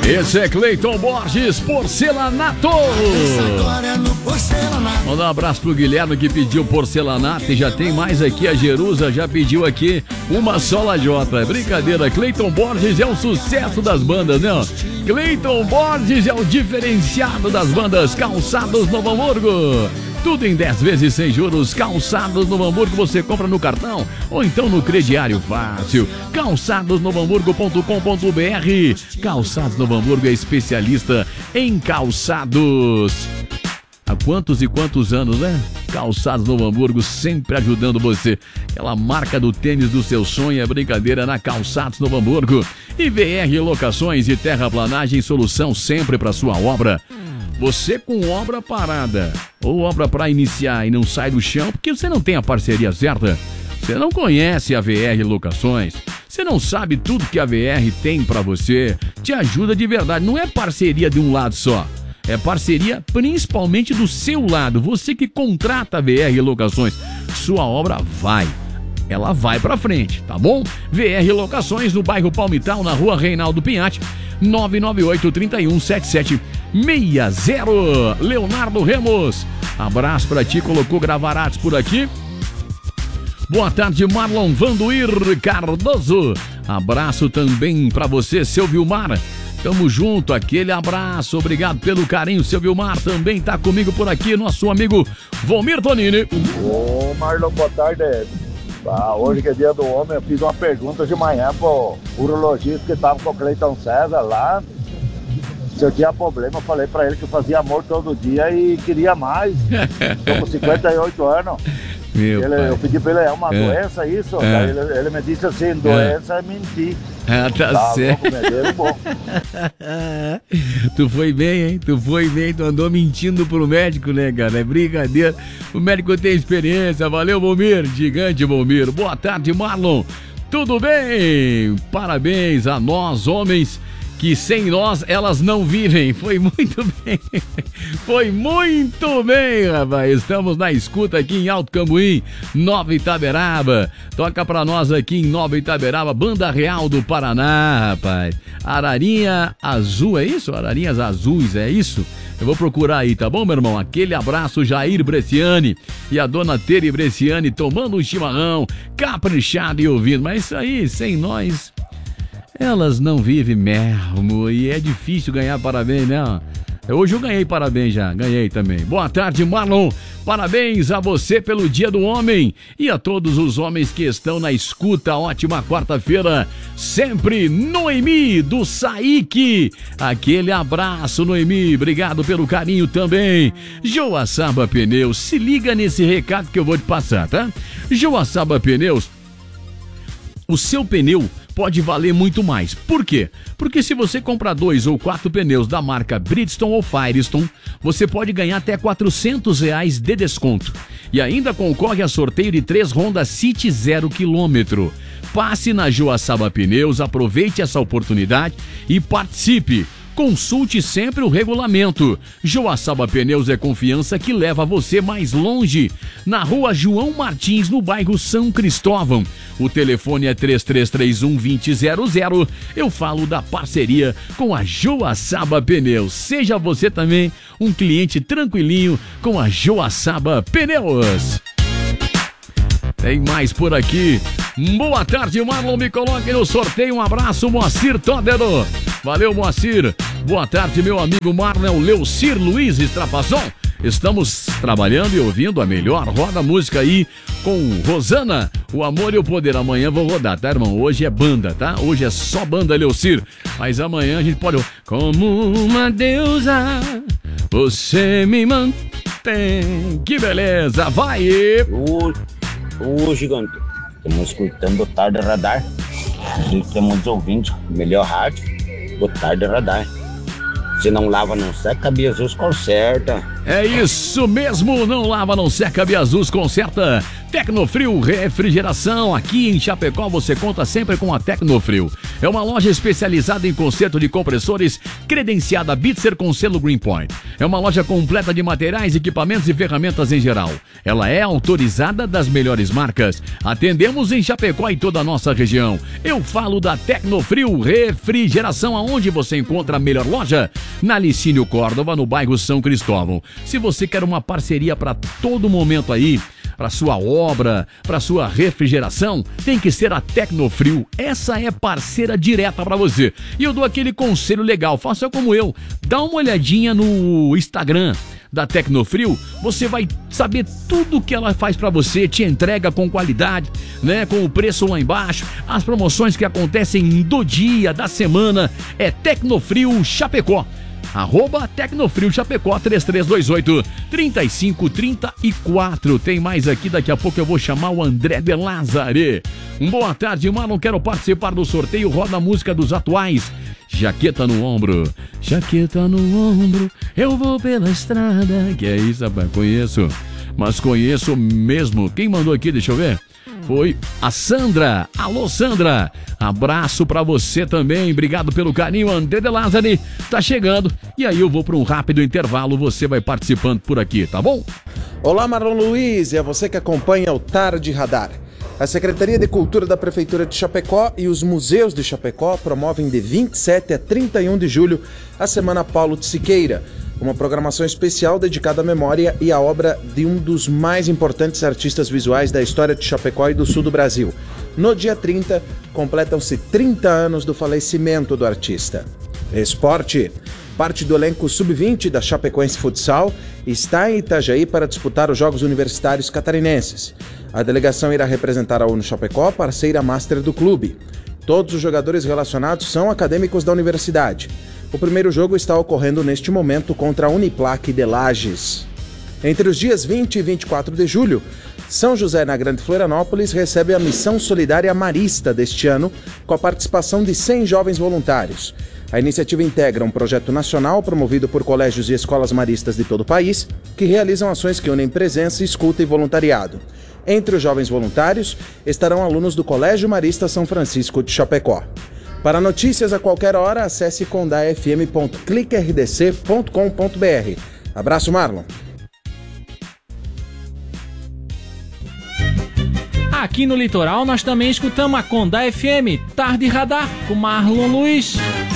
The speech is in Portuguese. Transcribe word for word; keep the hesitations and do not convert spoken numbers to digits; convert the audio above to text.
Esse é Cleiton Borges, Porcelanato. Mandar um abraço pro Guilherme que pediu porcelanato e já tem mais aqui. A Jerusa já pediu aqui uma sola J. Brincadeira, Cleiton Borges é o sucesso das bandas, né? Cleiton Borges é o diferenciado das bandas. Calçados Novo Hamburgo. Tudo em dez vezes sem juros. Calçados Novo Hamburgo você compra no cartão ou então no crediário fácil. calçados novo hamburgo ponto com ponto b r. Calçados Novo Hamburgo é especialista em calçados. Há quantos e quantos anos, né? Calçados Novo Hamburgo sempre ajudando você. Aquela marca do tênis do seu sonho é brincadeira na Calçados Novo Hamburgo. E V R Locações e Terraplanagem, solução sempre para sua obra. Você com obra parada ou obra para iniciar e não sai do chão porque você não tem a parceria certa. Você não conhece a V R Locações. Você não sabe tudo que a V R tem para você. Te ajuda de verdade. Não é parceria de um lado só. É parceria principalmente do seu lado. Você que contrata a V R Locações. Sua obra vai. Ela vai pra frente, tá bom? V R Locações no bairro Palmital, na rua Reinaldo Pinhatti, nove nove oito, três um, sete sete seis zero. Leonardo Remos, abraço pra ti, colocou Gravaratos por aqui. Boa tarde, Marlon Vanduir Cardoso. Abraço também pra você, seu Vilmar. Tamo junto, aquele abraço, obrigado pelo carinho, seu Vilmar. Também tá comigo por aqui, nosso amigo Volmir Tonini. Ô, Marlon, boa tarde. Ah, hoje que é dia do homem, eu fiz uma pergunta de manhã pro urologista que tava com o Cleiton César lá. Se eu tinha problema, eu falei pra ele que eu fazia amor todo dia e queria mais. Tô com cinquenta e oito anos. Ele, eu pedi pra ele, é uma é. doença isso? É. Ele, ele me disse assim, doença é, é mentir. Ah, tá, tá certo. Bom, tu foi bem, hein? Tu foi bem, tu andou mentindo pro médico, né, cara? É brincadeira. O médico tem experiência. Valeu, Volmir. Gigante, Volmir. Boa tarde, Marlon. Tudo bem? Parabéns a nós, homens, que sem nós elas não vivem. Foi muito bem. Foi muito bem, rapaz. Estamos na escuta aqui em Alto Cambuim, Nova Itaberaba. Toca pra nós aqui em Nova Itaberaba, Banda Real do Paraná, rapaz. Ararinha Azul, é isso? Ararinhas Azuis, é isso? Eu vou procurar aí, tá bom, meu irmão? Aquele abraço, Jair Bresciani e a dona Tere Bresciani tomando um chimarrão, caprichado e ouvindo. Mas isso aí, sem nós, elas não vivem mesmo e é difícil ganhar parabéns, né? Hoje eu ganhei parabéns já, ganhei também. Boa tarde, Marlon. Parabéns a você pelo Dia do Homem e a todos os homens que estão na escuta. Ótima quarta-feira. Sempre Noemi do Saíque. Aquele abraço, Noemi. Obrigado pelo carinho também. Joaçaba Pneus, se liga nesse recado que eu vou te passar, tá? Joaçaba Pneus, o seu pneu pode valer muito mais. Por quê? Porque se você comprar dois ou quatro pneus da marca Bridgestone ou Firestone, você pode ganhar até quatrocentos reais de desconto. E ainda concorre a sorteio de três Honda City zero quilômetro. Passe na Joaçaba Pneus, aproveite essa oportunidade e participe. Consulte sempre o regulamento. Joaçaba Pneus é confiança que leva você mais longe. Na rua João Martins, no bairro São Cristóvão. O telefone é três três três um, dois zero zero zero. Eu falo da parceria com a Joaçaba Pneus. Seja você também um cliente tranquilinho com a Joaçaba Pneus. Tem mais por aqui. Boa tarde, Marlon, me coloque no sorteio. Um abraço, Moacir Todero. Valeu, Moacir. Boa tarde, meu amigo Marlon Leucir Luiz Estrapasson. Estamos trabalhando e ouvindo a melhor roda música aí com Rosana, O Amor e o Poder. Amanhã vou rodar, tá, irmão? Hoje é banda, tá? Hoje é só banda, Leucir. Mas amanhã a gente pode... Como uma deusa, você me mantém. Que beleza, vai! Ô, ô gigante, estamos escutando o Tarde Radar. E temos ouvintes, melhor rádio, o Tarde Radar. Se não lava, não seca, Biazus conserta. É isso mesmo, não lava, não seca, Biazus conserta. Tecnofrio Refrigeração. Aqui em Chapecó você conta sempre com a Tecnofrio. É uma loja especializada em conserto de compressores, credenciada Bitzer com selo Greenpoint. É uma loja completa de materiais, equipamentos e ferramentas em geral. Ela é autorizada das melhores marcas. Atendemos em Chapecó e toda a nossa região. Eu falo da Tecnofrio Refrigeração. Aonde você encontra a melhor loja? Na Licínio Córdova, no bairro São Cristóvão. Se você quer uma parceria para todo momento aí, para sua obra, para sua refrigeração, tem que ser a Tecnofrio. Essa é parceira direta para você. E eu dou aquele conselho legal, faça como eu. Dá uma olhadinha no Instagram da Tecnofrio, você vai saber tudo que ela faz para você, te entrega com qualidade, né, com o preço lá embaixo, as promoções que acontecem do dia, da semana. É Tecnofrio Chapecó. Arroba Tecnofrio Chapecó, três três dois oito, três cinco três quatro. Tem mais aqui, daqui a pouco eu vou chamar o André de Lázari. Um boa tarde, Marlon, quero participar do sorteio. Roda a música dos atuais. Jaqueta no ombro, jaqueta no ombro, eu vou pela estrada. Que é isso, rapaz? Conheço, mas conheço mesmo. Quem mandou aqui, deixa eu ver. Foi a Sandra. Alô, Sandra. Abraço pra você também. Obrigado pelo carinho. André de Lázari tá chegando. E aí eu vou para um rápido intervalo. Você vai participando por aqui, tá bom? Olá, Marlon Luiz. É você que acompanha o Tarde Radar. A Secretaria de Cultura da Prefeitura de Chapecó e os museus de Chapecó promovem de vinte e sete a trinta e um de julho a Semana Paulo de Siqueira, uma programação especial dedicada à memória e à obra de um dos mais importantes artistas visuais da história de Chapecó e do sul do Brasil. No dia trinta, completam-se trinta anos do falecimento do artista. Esporte. Parte do elenco sub vinte da Chapecoense Futsal está em Itajaí para disputar os Jogos Universitários Catarinenses. A delegação irá representar a UNO Chapecó, parceira master do clube. Todos os jogadores relacionados são acadêmicos da universidade. O primeiro jogo está ocorrendo neste momento contra a Uniplac de Lages. Entre os dias vinte e vinte e quatro de julho, São José na Grande Florianópolis recebe a Missão Solidária Marista deste ano, com a participação de cem jovens voluntários. A iniciativa integra um projeto nacional promovido por colégios e escolas maristas de todo o país, que realizam ações que unem presença, escuta e voluntariado. Entre os jovens voluntários estarão alunos do Colégio Marista São Francisco de Chapecó. Para notícias a qualquer hora, acesse condafm ponto clique r d c ponto com ponto b r. Abraço, Marlon. Aqui no litoral nós também escutamos a Condá F M, Tarde Radar, com Marlon Luiz.